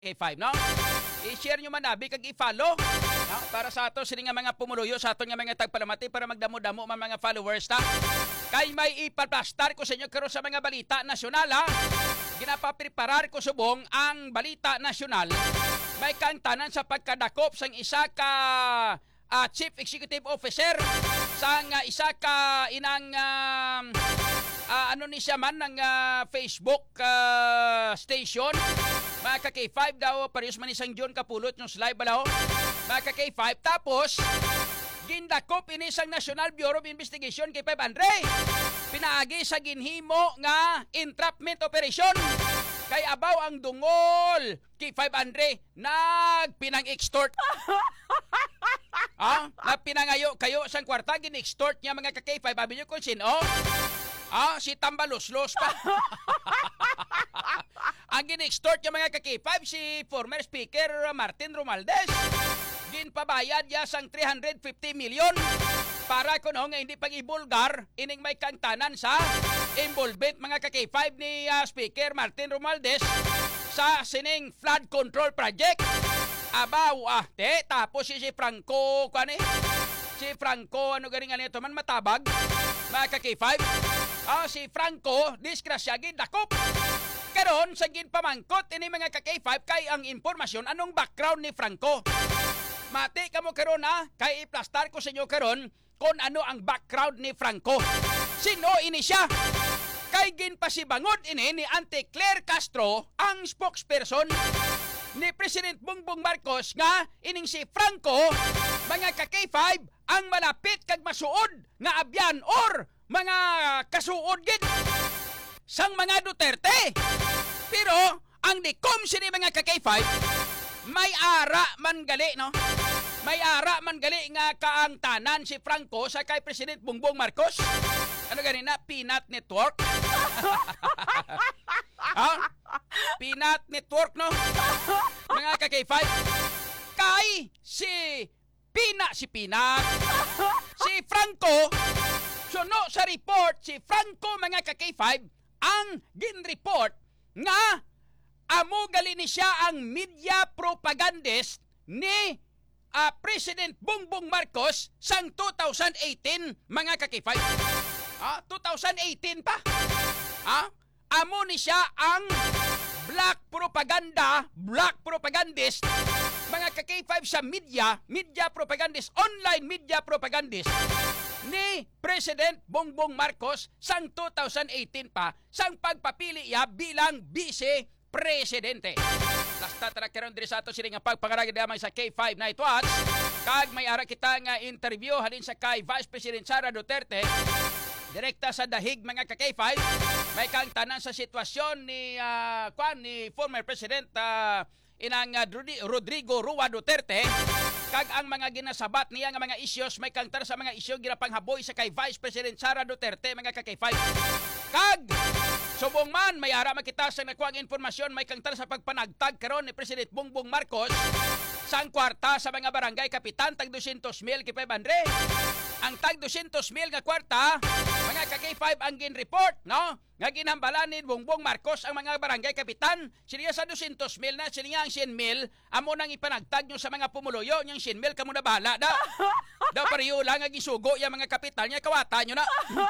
K5, no? I-share nyo man nabi kag i-follow, no? Para sa ato sini nga mga pumuluyo sa ato nga mga tagpalamati para magdamo-damo man mga followers ta. Kay may ipaplastar ko sa inyo karon sa mga balita nasyonal ha. Ginapapreparar ko subong ang balita nasyonal. May kantanan sa pagkadakop sang isa ka Chief Executive Officer sang isa ka inang ano ni siya man ng Facebook station. Mga ka-K5 daw, parehas man isang John Kapulot yung slide balaw. Mga ka-K5, tapos gindakop ini sang National Bureau of Investigation kay 500. Pinaagi sa ginhimo nga entrapment operation. Kay abaw ang dungol kay 500 nagpinang-extort. Na pinangayo kayo sang kwarta gin-extort niya mga ka-K5. Abi niyo kung sino? Si Tambaloslos pa. Ang gin-extort niya mga ka-K5 si former Speaker Martin Romualdez. Ginpabayad niya sang 350 million para kuno nga hindi pag-ibulgar ining may kantanan sa involvement mga ka-K5 ni Speaker Martin Romualdez sa sining flood control project. Abaw tapos si Franco si Franco ano ganing nito man matabag mga ka-K5. Si Franco disgrasya gid dakop. Karon sa ginpamangkot ini mga ka-K5 kay ang impormasyon anong background ni Franco. Mati kamo karon kay iplastar ko sa inyo karon kung ano ang background ni Franco. Sino ini siya? Kay ginpasibangod ini ni Auntie Claire Castro ang spokesperson ni President Bongbong Marcos nga ining si Franco mga ka-K5 ang malapit kag masuod nga abyan or mga kasuod gid sang mga Duterte. Pero ang dikom sini mga ka-K5 may ara man gali no. May ara man gali nga kaang tanan si Franco sa kay President Bongbong Marcos. Ano ganina? Peanut Network? Peanut Network no? Mga ka-K5 kay si Peanut si Franco suno sa report si Franco mga ka-K5 ang gin-report nga amo gali ni siya ang media propagandist ni President Bongbong Marcos sang 2018 mga ka-K5. 2018 pa. Amo ni siya ang black propagandist mga ka-K5 sa media propagandist, online media propagandist ni President Bongbong Marcos sang 2018 pa sang pagpapili niya bilang vice presidente. Lasta tara karon diri sa ato sini nga pagpangarag damay sa K5 Night Watch. Kag may ara kita nga interview halin sa kay Vice President Sara Duterte. Direkta sa dahig mga ka-K5. May kang tanan sa sitwasyon ni ni former President inang Rodrigo Rua Duterte. Kag ang mga ginasabat niya nga mga issues may kangtar sa mga isyu ginapanghaboy sa kay Vice President Sara Duterte mga ka-K5. Kag subong man may ara makita sa nakuha informasyon may kangtar sa pagpanagtag karon ni President Bongbong Marcos sang kwarta sa mga barangay kapitan tag 200,000 kay 500. Ang tag 200,000 nga kwarta mga ka-K5 ang gin-report no nga ginhambalan ni Bongbong Marcos ang mga barangay kapitan. Siniya sa 200,000 na siniya ang 100,000 amo nang ipanagtag nyo sa mga pumuluyo nyang 100,000 kamo na bahala da. Daw pareho lang nga gisugo yang mga kapitan nya kawata nyo na.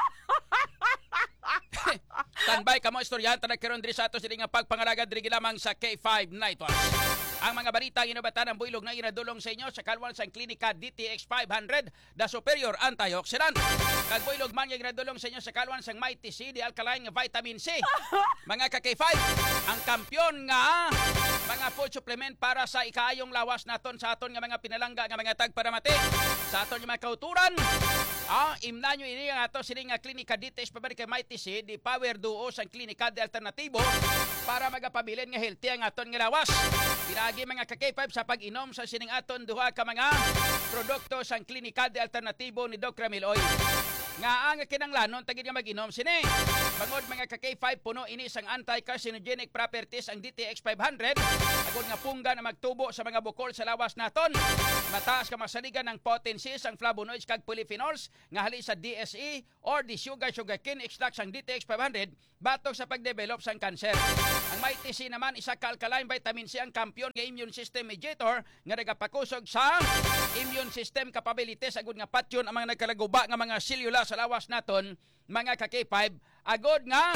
Standby kamo istoryanta nagkaroon diri sa ato sini nga pagpangalaga diri lamang sa K5 Night Watch. Ang mga balita ginabatan ng builog na ginadulong sa inyo sa kalwan sang klinika DTX 500 the superior antioxidant. Kag builog man ginadulong sa inyo sa kalwan sang Mighty C the alkaline vitamin C. Mga ka-K5 ang kampyon nga mga food supplement para sa ikaayong lawas naton sa aton nga mga pinalangga nga mga tagparamati sa aton nga mga kauturan. Imna nyo ini nga ato sini nga klinika DTX pabalik kay Mighty C di power duo sang klinika de alternatibo para magapabilin nga healthy ang aton nga lawas. Pinagi mga ka-K5 sa pag-inom sa sining aton duha ka mga produkto sang klinika de alternatibo ni Doc Ramil Oil. nga ang kinanglanon tagid nga mag-inom sini. Bangod mga ka-K5 puno ini sang anti-carcinogenic properties ang DTX 500 agud nga pungga na magtubo sa mga bukol sa lawas naton. Mataas ka masaligan ng potency sang flavonoids kag polyphenols nga hali sa DSE or the sugarcane extract sang DTX 500 batok sa pagdevelop sang kanser. Ang Mighty C naman isa ka alkaline vitamin C ang kampiyon nga immune system mediator nga nagapakusog sa immune system capabilities agud nga patyon ang mga nagkalaguba nga mga selula sa lawas naton mga ka-K5 agud nga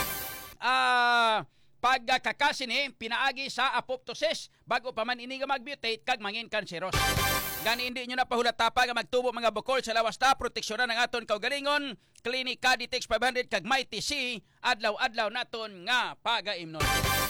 pagkakasini pinaagi sa apoptosis bago pa man ini nga magmutate kag mangin kanseros. Gani hindi nyo napahulat-tapa nga magtubo mga bukol sa lawas ta proteksyonan ang aton kaugalingon Klinika DTX 500 kag Mighty C adlaw-adlaw naton nga pagaimnon.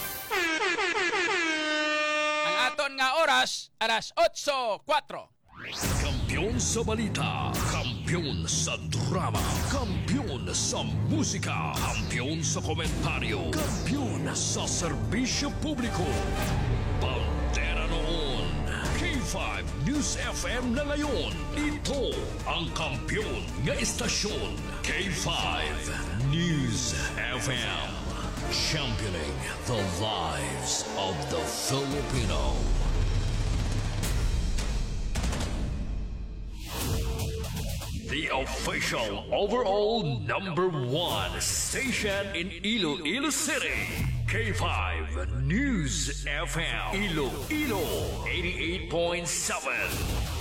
Ang aton nga oras alas 8:04. Kampiyon sa balita, kampiyon sa drama, kampiyon sa musika, kampiyon sa komentaryo, kampiyon sa serbisyo publiko. Bandera noon, K5 News FM na ngayon. Ito ang kampiyon nga istasyon, K5 News FM. Championing the lives of the Filipino. The official overall #1 station in Iloilo City. K5 News FM. Iloilo 88.7.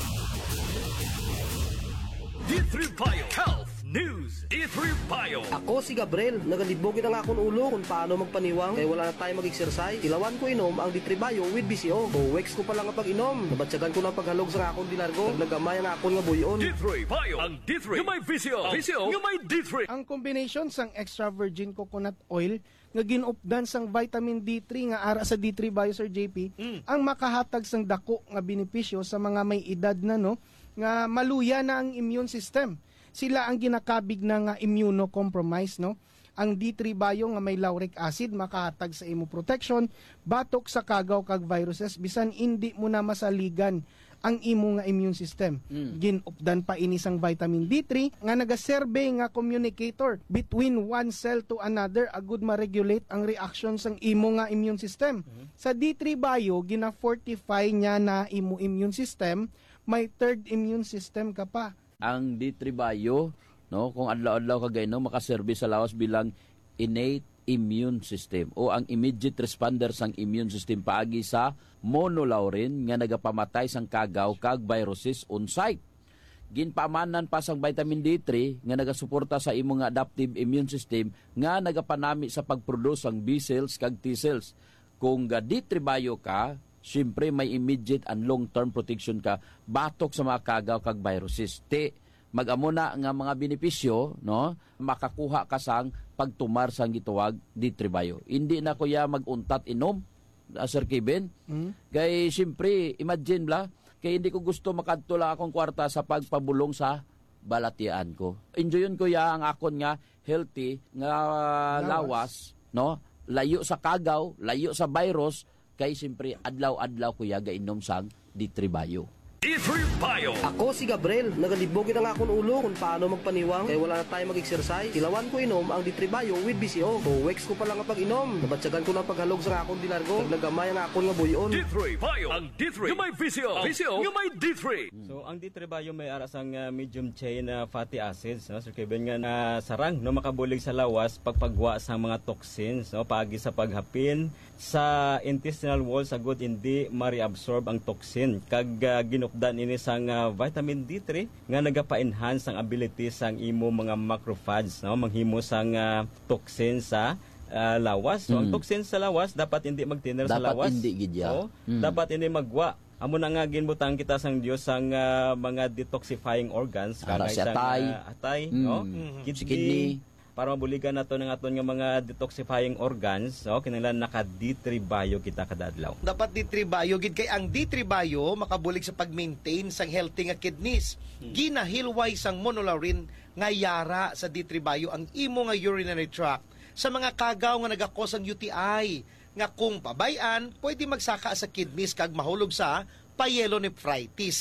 D3 Bio Health News. D3 Bio. Ako si Gabriel, nagalibogin ang akong ulo kung paano magpaniwang kaya wala na tayo mag-exercise. Ilawan ko inom ang D3 Bio with BCO. O weeks ko pa lang ang pag-inom. Nabatsagan ko ng paghalog sa akong dilargo. Naglagamay ang akong nga buyon. D3 Bio. Ang D3 yung may VCO. VCO yung may D3. Ang combination sang extra virgin coconut oil nga ginupdan sang vitamin D3 nga ara sa D3 Bio Sir JP ang makahatag sang dako nga benepisyo sa mga may edad na no nga maluya na ang immune system. Sila ang ginakabig na nga immunocompromised no. Ang D3 Bio nga may lauric acid makahatag sa imo protection batok sa kagaw kag viruses bisan hindi mo na masaligan ang imo nga immune system. Ginupdan pa ini sang vitamin D3 nga nagaserbe nga communicator between one cell to another agud ma-regulate ang reaction sang imo nga immune system. Sa D3 Bio gina-fortify niya na imo immune system, may third immune system ka pa. Ang D3 Bio, no, kung adlaw-adlaw ka gayno makaserbe sa lawas bilang innate immune system o ang immediate responder sang immune system paagi sa monolaurin nga nagapamatay sang kagaw kag viruses on site. Ginpamanan pa sang vitamin D3 nga nagasuporta sa imong adaptive immune system nga nagapanami sa pagproduce sang B cells kag T cells. Kung ga D3 Bio ka, siyempre may immediate and long-term protection ka batok sa mga kagaw kag viruses. Mag-amo na nga mga benepisyo, no, makakuha ka sang pagtumar sang gituwag D3 Bio. Hindi na kuya mag-untat inom, Sir Kevin. Kay siyempre, imagine bla, kay hindi ko gusto makadto lang akong kwarta sa pagpabulong sa balatian ko. Enjoyin ko ya ang akon nga healthy nga lawas, no? Layo sa kagaw, layo sa virus, kay siyempre adlaw-adlaw ko ya gainom sang D3 Bio. D3 Bio. Ako si Gabriel, nagalibogin ang akong ulo kung paano magpaniwang kaya wala na tayo mag-exercise. Ilawan ko inom ang D3 Bio with BCO. O weeks ko pa lang ang pag-inom. Nabatsagan ko ng paghalog sa akong dilargo. Naglagamay ang akong nga buyon. D3 Bio. Ang D3 yung may VCO. VCO yung may D3. So ang D3 Bio may ara sang medium chain fatty acids, no? Sir Kevin nga na sarang no makabulig sa lawas pagpagwa sa mga toxins, no, paagi sa paghapin sa intestinal wall sa good hindi ma-reabsorb ang toxin kag ginupdan ini sang vitamin D3 nga nagapa-enhance ang ability sang imo mga macrophages, no, manghimo sang toxin sa lawas. So ang toxin sa lawas dapat hindi magtiner sa lawas. Dapat hindi gidya. So, dapat hindi magwa. Amo na nga ginbutang kita sang Dios sang mga detoxifying organs Ara si sang atay. no, Si kidney. para mabuligan nato ng aton nga mga detoxifying organs, no, kinahanglan naka D3 Bio kita kada adlaw. Dapat D3 Bio gid kay ang D3 Bio makabulig sa pag-maintain sang healthy nga kidneys. Ginahilway sang monolaurin nga yara sa D3 Bio ang imo nga urinary tract sa mga kagaw nga nagakos ang UTI nga kung pabayan pwede magsaka sa kidneys kag mahulog sa pyelonephritis.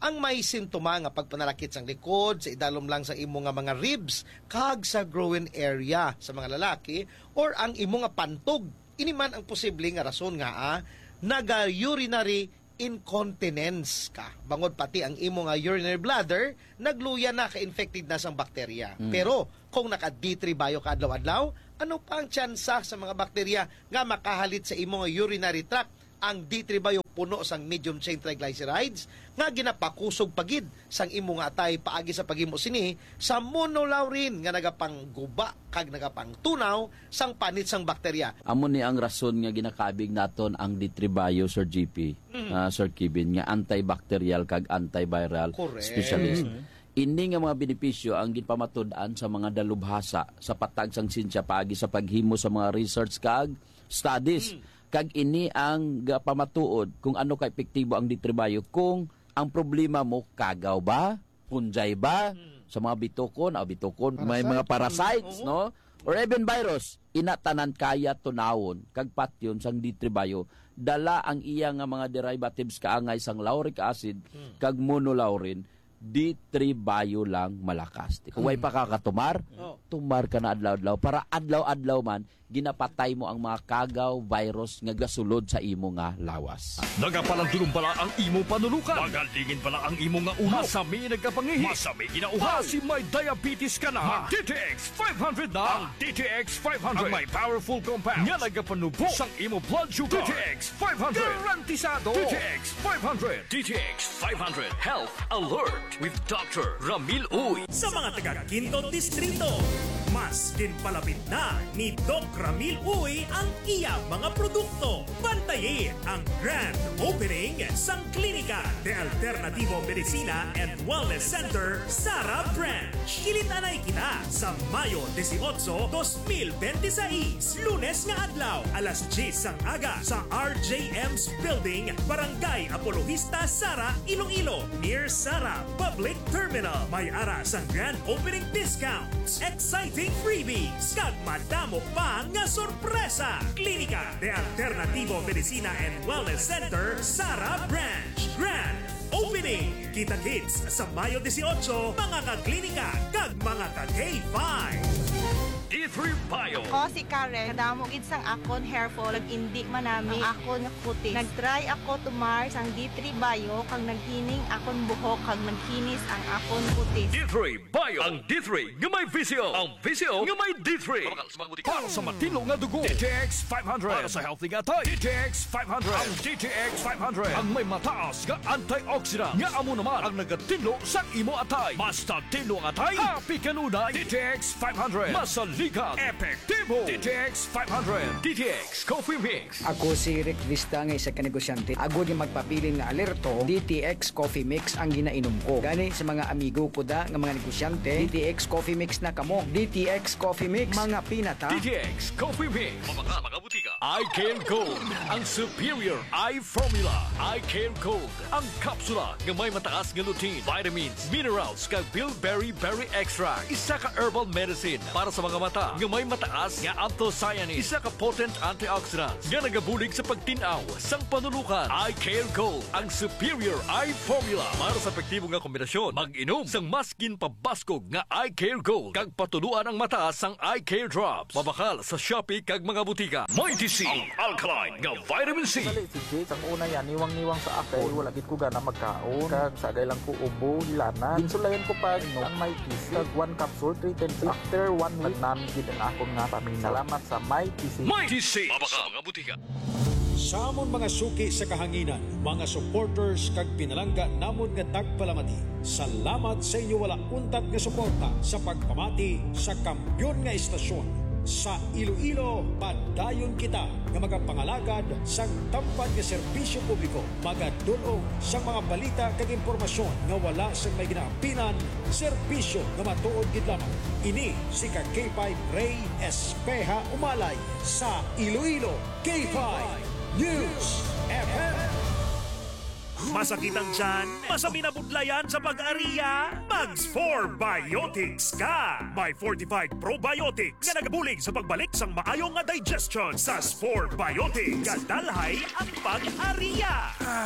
ang may sintoma nga pagpanalakit sang likod, sa idalom lang sa imo nga mga ribs, kag sa groin area sa mga lalaki, or ang imo nga pantog. Ini man ang posible nga rason nga naga-urinary incontinence ka. Bangod pati ang imo nga urinary bladder, nagluya na, ka-infected na sang bakterya. Pero kung naka-D3 bio ka adlaw-adlaw, ano pa ang tsansa sa mga bakterya nga makahalit sa imo nga urinary tract? Ang D3 bio puno sang medium chain triglycerides nga ginapakusog pagid sang imo nga atay paagi sa paghimo sini sa monolaurin nga nagapangguba kag nagapangtunaw sang panit sang bakterya. Amo ni ang rason nga ginakabig naton ang D3 bio, Sir GP, Sir Kibin, nga antibacterial kag antiviral Correct. specialist. Ini nga mga benepisyo ang ginpamatud-an sa mga dalubhasa sa patag sang sinsya paagi sa paghimo sa mga research kag studies. Kag ini ang pamatuod kung ano ka epektibo ang D3 bio kung ang problema mo kagaw ba, punjay ba, sa mga bitukon, may mga parasites, no? Or even virus, inatanan kaya tunawon kag patyon sang D3 bio dala ang iya nga mga derivatives kaangay sang lauric acid kag monolaurin. D3 bio lang malakas. Kung way pa kakatumar, tumar ka na adlaw-adlaw para adlaw-adlaw man ginapatay mo ang mga kagaw virus nga gasulod sa imo nga lawas. Nagapalandulong pala ang imo panulukan. Magalingin pala ang imo nga ulo. Masami nagkapangihi. Masami ginauhan. Si may diabetes ka na. DTX 500 na. Ang DTX 500. Ang may powerful compounds. Nga nagapanubo sang imo blood sugar. DTX 500. Garantisado. DTX 500. DTX 500 Health Alert with Dr. Ramil Uy. Sa mga taga-Quinto Distrito, mas kinpalapit na ni Doc Ramil Uy ang iya mga produkto. Bantayin ang grand opening sang Klinika de Alternativo Medicina and Wellness Center, Sara Branch. Kilitanay kita sa Mayo 18, 2026, Lunes nga adlaw, alas 10 sang aga sa RJM's Building, Barangay Apologista, Sara, Iloilo, near Sara Public Terminal. May ara sang grand opening discounts, exciting freebies, kag madamo pa nga sorpresa. Klinika de Alternativo Medicina and Wellness Center, Sara Branch. Grand Opening. Kita-kits sa Mayo 18, mga ka-klinika kag mga ka-K5. D3 Bio. Ako si Karen, kadamo gid sang akon hair fall, nag-indi manami ang akon nga kutis. Nag-try ako tumar sang D3 Bio kag naghining akon buhok kag nagkinis ang akon kutis. D3 Bio. Ang D3 nga may visyo. Ang visyo nga may D3. Para sa matino nga dugo. DTX 500. Para sa healthy nga tay. DTX 500. Ang DTX 500. Ang may mataas nga antioxidant. Nga amo naman ang nagatino sa imo atay. Basta tino ang atay. Happy kanunay. DTX 500. Masaligat. Epektibo. DTX 500. DTX Coffee Mix. Ako si Rick Vista nga isa ka negosyante. Ako di magpapili nga alerto, DTX Coffee Mix ang ginainom ko. Gani sa mga amigo ko da nga mga negosyante, DTX Coffee Mix na kamo. DTX Coffee Mix, mga pinata. DTX Coffee Mix. Mga butika. I Care Gold. Ang superior eye formula. I Care Gold. Ang kapsula nga may mataas nga lutein, vitamins, minerals, kag bilberry berry extract. Isa ka herbal medicine para sa mga mata nga may mataas nga anthocyanins. Isa ka potent antioxidants nga nagabulig sa pagtinaw sang panulukan. I Care Gold. Ang superior eye formula para sa epektibo nga kombinasyon. Mag-inom sang maskin pabaskog nga I Care Gold kag patuluan ang mata sang I Care Drops. Mabakal sa Shopee kag mga butika. Mighty C. Ang alkaline nga vitamin C. Dali si Jake, ang una yan, niwang-niwang sa akay, wala gid ko gana magkaon, kag sagay lang ko ubo, hilana. Ginsulayan ko pa ang may PC, kag 1 capsule, 3 times. After 1 week, namin gid ang akong nga paminaw. Salamat sa Mighty C. Mighty C. Mabakal mga butika. Sa amon mga suki sa kahanginan, mga supporters kag pinalangga namon nga tagpalamati. Salamat sa inyo wala untat nga suporta sa pagpamati sa kampyon nga istasyon. Sa Iloilo, padayon kita nga magapangalagad sa tampad nga serbisyo publiko, magadulong sa mga balita kag impormasyon nga wala sa may ginaapinan, serbisyo nga matuod gid lamang. Ini si K5 Ray Espeja Umalay sa Iloilo K5 News FM. Masakit ang tiyan? Masami na budlayan sa pag-ariya? Mags 4 Biotics ka! May fortified probiotics nga nagabulig sa pagbalik sang maayong nga digestion sa 4 Biotics. Kadalhay ang pag-ariya!